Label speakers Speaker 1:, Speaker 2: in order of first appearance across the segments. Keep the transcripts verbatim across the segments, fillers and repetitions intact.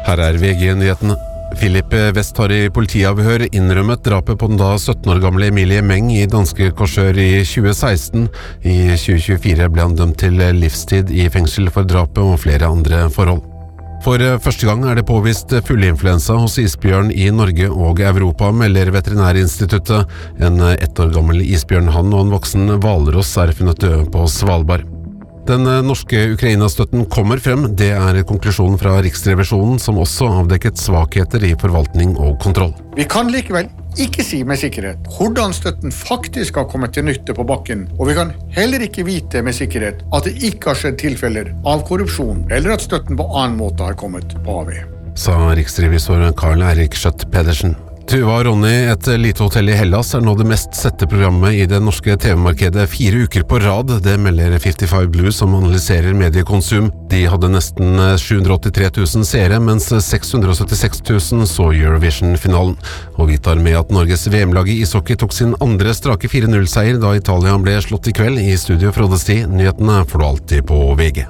Speaker 1: Her er V G-nyhetene. Philip West har i politiavhør innrømmet drapet på den da sytten år gamle Emilie Meng i danske Korsør i tjue seksten. I tjue tjuefire ble han dømt til livstid i fengsel for drapet og flere andre forhold. For første gang er det påvist fugleinfluensa hos isbjørn i Norge og Europa, melder Veterinærinstituttet. En ett år gammel isbjørn, han og en voksen hvalross er funnet døde på Svalbard. Den norske Ukraina-støtten kommer frem, det er konklusjonen fra Riksrevisjonen, som også avdekket svakheter i forvaltning og kontroll.
Speaker 2: Vi kan likevel ikke si med sikkerhet hvordan støtten faktisk har kommet til nytte på bakken, og vi kan heller ikke vite med sikkerhet at det ikke har skjedd tilfeller av korrupsjon, eller at støtten på annen måte har kommet på avveie.
Speaker 1: Sa riksrevisor Karl Erik Skjøtt Pedersen. Tuva og Ronny, et lite hotell i Hellas, er nå det mest sette programmet i det norske T V-markedet fire uker på rad. Det melder femtifem Blues, som analyserer mediekonsum. De hadde nesten sju hundre åttitre tusen seere, mens seks hundre syttiseks tusen så Eurovision-finalen. Og vi tar med at Norges V M-lag i ishockey tok sin andre strake fire null-seier da Italia ble slått i kveld. I studio Frode Sti. Nyhetene får du alltid på V G.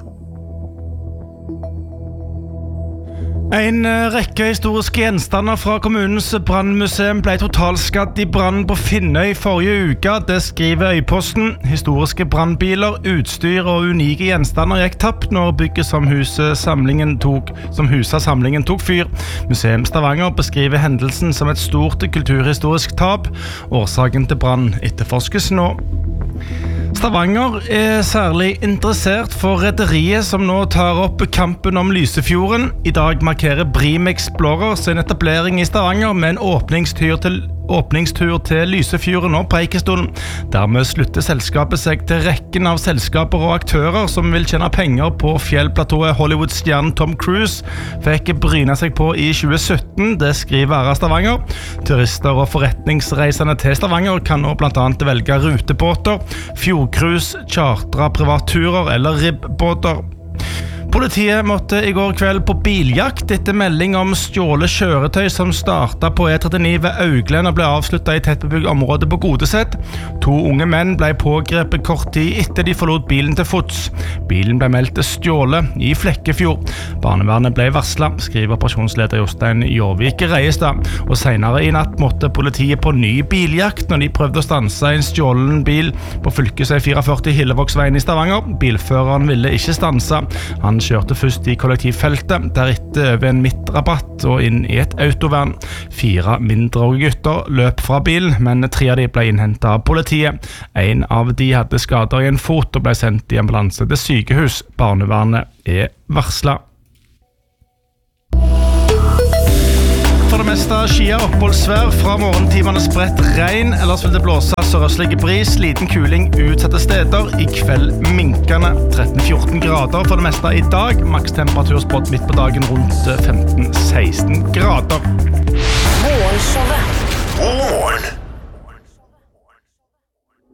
Speaker 3: En rekke historiske gjenstander fra kommunens brannmuseum ble totalskadd i brannen på Finnøy forrige uke. Det skriver Øyposten. Historiske brannbiler, utstyr og unike gjenstander gikk tapt når bygget som huset samlingen tok, som huset samlingen tok fyr. Museum Stavanger beskriver hendelsen som et stort kulturhistorisk tap. Årsaken til brann etterforskes nå. Stavanger er særlig interessert for rederiet som nå tar opp kampen om Lysefjorden. I dag markerer Brim Explorer sin etablering i Stavanger med en åpningstur til, åpningstur til Lysefjorden og Preikestolen. Dermed slutter selskapet seg til rekken av selskaper og aktører som vil tjene penger på fjellplatået Hollywood-stjernen Tom Cruise fikk bryne seg på i tjue sytten, det skriver Æra Stavanger. Turister og forretningsreisende til Stavanger kan nå blant annet velge rutebåter, fjordcruise, chartra privatturer eller ribbåter. Politiet måtte i går kveld på biljakt etter melding om stjålet kjøretøy som startet på E trettini ved Augland og ble avsluttet i tettbebygd område på Godset. To unge menn ble pågrepet kort tid etter de forlot bilen til fots. Bilen ble meldt stjålet i Flekkefjord. Barnevernet ble varslet, skriver operasjonsleder Jostein Jorvik Reiestad. Og senere i natt måtte politiet på ny biljakt når de prøvde å stanse en stjålen bil på fylkesvei fireogførti Hillevoksveien i Stavanger. Bilføreren ville ikke stanse. Han kjørte først i kollektivfeltet, deretter over en midtrabatt og inn i et autovern. Fire mindreårige gutter løp fra bilen, men tre av de ble innhentet av politiet. En av de hadde skader i en fot og ble sendt i ambulanse til sykehus. Barnevernet er varslet. For det meste skia oppholdsvær fra morgentimene spredt regn, ellers vil det blåse sørøstlig bris, liten kuling utsatte steder, i kveld minkende tretten til fjorten grader for det meste i dag, makstemperatur spådd midt på dagen rundt femten til seksten grader.
Speaker 4: Morgenshowet. God morgen.